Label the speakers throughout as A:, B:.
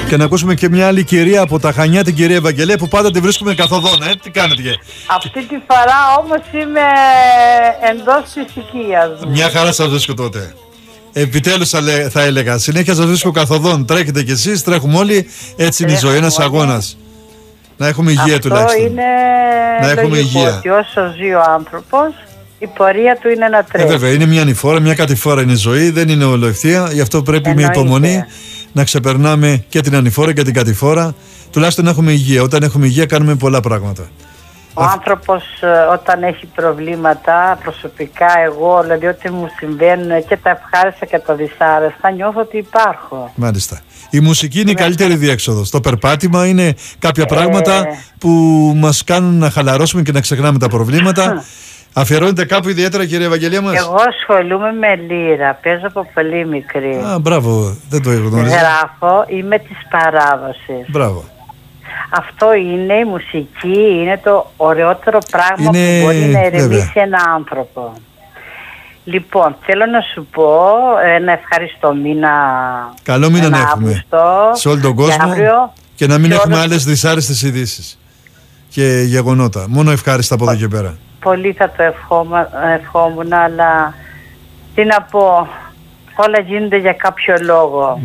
A: Και να ακούσουμε και μια άλλη κυρία από τα Χανιά, την κυρία Ευαγγελία, που πάντα τη βρίσκουμε καθοδόν. Τι κάνετε?
B: Αυτή τη φορά όμως είμαι εντός της οικίας μου.
A: Μια χαρά σας βρίσκω τότε. Επιτέλους θα έλεγα. Συνέχεια σας βρίσκω καθοδόν. Τρέχετε κι εσείς, τρέχουμε όλοι. Έτσι είναι η ζωή, ένας αγώνας. Να έχουμε υγεία
B: αυτό
A: τουλάχιστον.
B: Είναι
A: να έχουμε υγεία.
B: Ότι όσο ζει ο άνθρωπος, η πορεία του είναι να τρέχει.
A: Βέβαια, είναι μια ανηφόρα, μια κατηφόρα είναι η ζωή, δεν είναι ολοευθεία. Γι' αυτό πρέπει με υπομονή να ξεπερνάμε και την ανηφόρα και την κατηφόρα. Τουλάχιστον να έχουμε υγεία. Όταν έχουμε υγεία, κάνουμε πολλά πράγματα.
B: Ο άνθρωπος όταν έχει προβλήματα, προσωπικά εγώ, δηλαδή ό,τι μου συμβαίνουν και τα ευχάριστα και τα δυσάρεστα, νιώθω ότι υπάρχω.
A: Μάλιστα. Η μουσική είναι η καλύτερη διέξοδος. Το περπάτημα είναι κάποια πράγματα που μας κάνουν να χαλαρώσουμε και να ξεχνάμε τα προβλήματα. Αφιερώνεται κάπου ιδιαίτερα, κυρία Ευαγγελία μας?
B: Εγώ ασχολούμαι με λύρα, παίζω από πολύ μικρή.
A: Μπράβο, δεν το γνωρίζω.
B: Γράφω, είμαι της παράδοσης.
A: Μπράβο.
B: Αυτό είναι η μουσική, είναι το ωραιότερο πράγμα που μπορεί να ερεμήσει ένα άνθρωπο. Λοιπόν, θέλω να σου πω ένα ευχαριστώ μήνα.
A: Καλό μήνα να έχουμε
B: Αύγουστο,
A: σε όλο τον κόσμο
B: αύριο,
A: και να μην έχουμε άλλες δυσάρεστες ειδήσεις και γεγονότα. Μόνο ευχάριστα από εδώ και πέρα.
B: Πολύ θα το ευχόμουν, αλλά τι να πω, όλα γίνονται για κάποιο λόγο.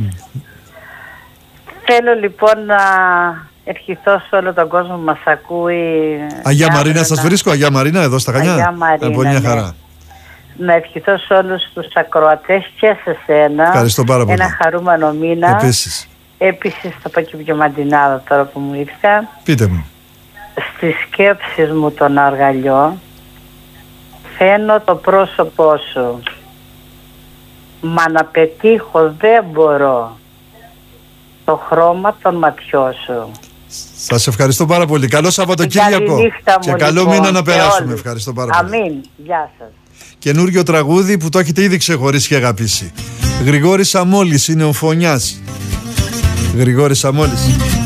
B: Θέλω λοιπόν να ευχηθώ σε όλο τον κόσμο που μας ακούει.
A: Αγία Μαρίνα σας βρίσκω, Αγία Μαρίνα εδώ στα Χανιά.
B: Αγία Μαρίνα,
A: πολύ μια χαρά.
B: Να ευχηθώ σε όλους τους ακροατές και σε σένα.
A: Ευχαριστώ πάρα πολύ.
B: Ένα χαρούμενο μήνα. Επίσης θα πω και πιο μαντινάδα τώρα που μου ήρθα.
A: Πείτε μου.
B: Στις σκέψεις μου τον αργαλιό φαίνω το πρόσωπό σου, μα να πετύχω δεν μπορώ το χρώμα των ματιών σου.
A: Σας ευχαριστώ πάρα πολύ. Καλό Σαββατοκύριακο και καλό μήνα να περάσουμε. Ευχαριστώ πάρα πολύ.
B: Αμήν. Γεια σας.
A: Καινούριο τραγούδι που το έχετε ήδη ξεχωρίσει και αγαπήσει. Γρηγόρης Αμόλης είναι ο Φωνιάς. Γρηγόρης Αμόλης.